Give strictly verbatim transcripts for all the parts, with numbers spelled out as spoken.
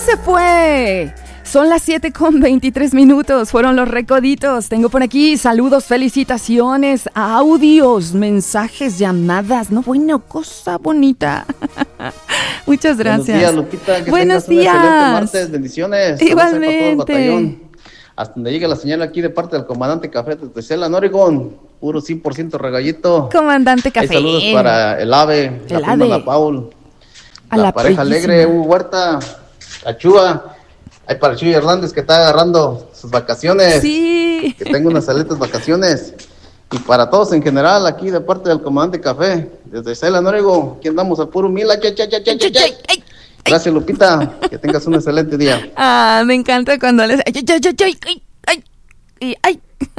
se fue. Son las siete con veintitrés minutos, fueron los recoditos. Tengo por aquí saludos, felicitaciones, audios, mensajes, llamadas. No, bueno, cosa bonita. Muchas gracias. Buenos días, Lupita. Que Buenos tengas días. Un excelente martes. Bendiciones. Igualmente. Hasta donde llegue la señal aquí de parte del comandante Café de Celano, Oregon. Puro cien por ciento regallito. Comandante Café. Hay saludos para el ave, el la ave. prima la Paul, a la, la pareja bellísima. alegre, Hugo Huerta, la Chúa. Hay para Chuy Hernández que está agarrando sus vacaciones. Sí. Que tenga unas excelentes vacaciones. Y para todos en general, aquí de parte del comandante Café, desde Celano, Oregon, aquí andamos a puro mil. Cha, cha, cha, cha, cha, cha. Gracias, Lupita. Que tengas un excelente día. Ah, me encanta cuando les... ¡Ay, ay, ay, ay, ay, ay, ay, ay!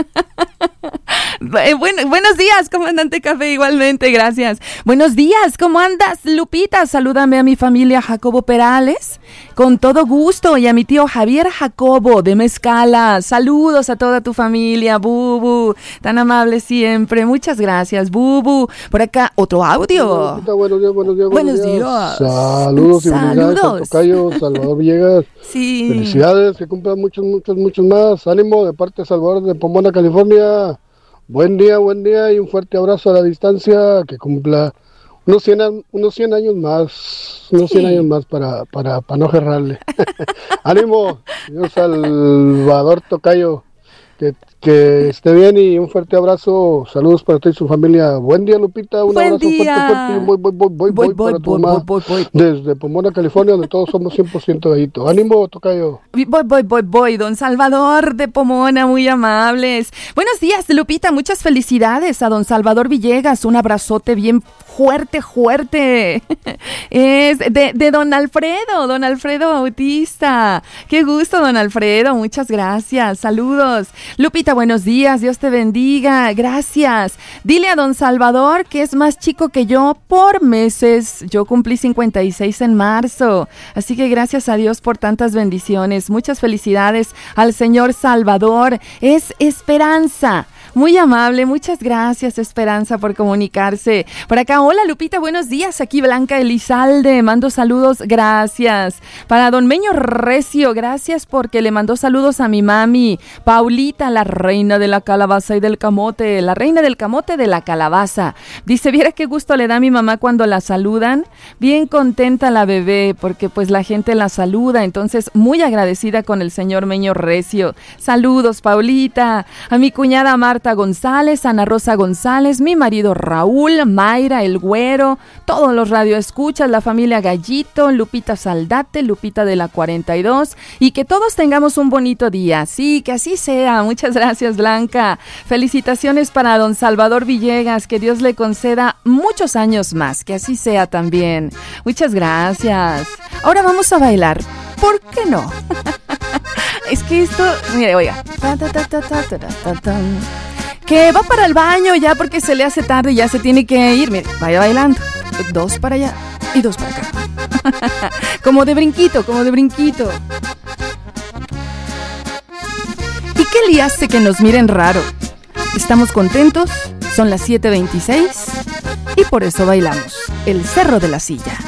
Bueno, buenos días, comandante Café, igualmente, gracias. Buenos días, ¿cómo andas, Lupita? Salúdame a mi familia Jacobo Perales, con todo gusto, y a mi tío Javier Jacobo de Mezcala. Saludos a toda tu familia, Bubu, tan amable siempre. Muchas gracias, Bubu. Por acá, otro audio. Lupita, buenos días, buenos días, Buenos buenos días. días. Saludos y felicidades Saludos. a Tocayo, Salvador Villegas. Sí. Felicidades, que cumplan muchos, muchos, muchos más. Ánimo de parte de Salvador de Pomona, California. Buen día, buen día y un fuerte abrazo a la distancia. Que cumpla unos cien, a- unos cien años más, unos Sí. cien años más para, para, para no gerrarle. Ánimo, señor Salvador Tocayo. Que, que esté bien y un fuerte abrazo. Saludos para usted y su familia. Buen día, Lupita. Un Buen abrazo día. fuerte, fuerte. y Voy, voy, voy, voy, Voy, voy, voy, para tu voy, mamá. voy, voy, voy. Desde Pomona, California, donde todos somos cien por ciento gallito. Ánimo, Tocayo. Voy, voy, voy, voy, don Salvador de Pomona, muy amables. Buenos días, Lupita, muchas felicidades a don Salvador Villegas, un abrazote bien fuerte, fuerte. Es de, de don Alfredo, don Alfredo Bautista. Qué gusto, don Alfredo, muchas gracias, saludos. Lupita, buenos días, Dios te bendiga, gracias. Dile a don Salvador que es más chico que yo por meses. Yo cumplí cincuenta y seis en marzo, así que gracias a Dios por tantas bendiciones. Muchas felicidades al señor Salvador. Es Esperanza. Muy amable, muchas gracias, Esperanza, por comunicarse. Por acá, hola Lupita, buenos días. Aquí Blanca Elizalde, mando saludos, gracias. Para don Meño Recio, gracias porque le mandó saludos a mi mami, Paulita, la reina de la calabaza y del camote, la reina del camote de la calabaza. Dice, viera qué gusto le da a mi mamá cuando la saludan. Bien contenta la bebé, porque pues la gente la saluda, entonces muy agradecida con el señor Meño Recio. Saludos, Paulita. A mi cuñada Marta González, Ana Rosa González, mi marido Raúl, Mayra, el Güero, todos los radioescuchas, la familia Gallito, Lupita Saldate, Lupita de la cuarenta y dos, y que todos tengamos un bonito día. Sí, que así sea. Muchas gracias, Blanca. Felicitaciones para don Salvador Villegas, que Dios le conceda muchos años más, que así sea también. Muchas gracias. Ahora vamos a bailar. ¿Por qué no? Es que esto, mire, oiga. Ta, ta, ta, ta, ta, ta, ta, ta. Que va para el baño ya porque se le hace tarde y ya se tiene que ir. Mire, vaya bailando. Dos para allá y dos para acá. Como de brinquito, como de brinquito. ¿Y qué le hace que nos miren raro? Estamos contentos, son las siete veintiséis y por eso bailamos el Cerro de la Silla.